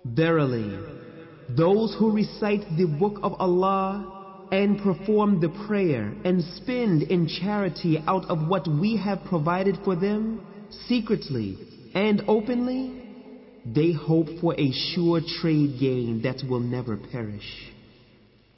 Verily, those who recite the book of Allah and perform the prayer and spend in charity out of what we have provided for them, secretly and openly, they hope for a sure trade gain that will never perish.